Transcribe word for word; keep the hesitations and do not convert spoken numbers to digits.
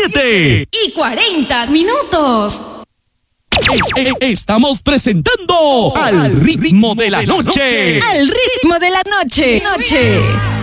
siete y cuarenta minutos. Es- es- estamos presentando Al Ritmo de la Noche. Al ritmo de la noche. Noche.